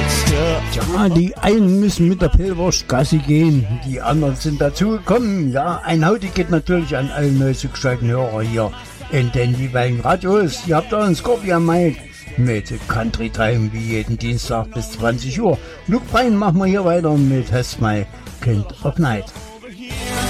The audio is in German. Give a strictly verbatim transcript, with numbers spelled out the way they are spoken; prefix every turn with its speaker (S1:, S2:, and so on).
S1: Ja, die einen müssen mit der Pillwurst Gassi gehen, die anderen sind dazugekommen. Ja, ein Hauti geht natürlich an alle neu zugeschalteten Hörer hier in den jeweiligen Radios. Ihr habt da einen Scorpion Mike mit Country Time wie jeden Dienstag bis zwanzig Uhr. Luke Bryan machen wir hier weiter mit Has My Kind of Night.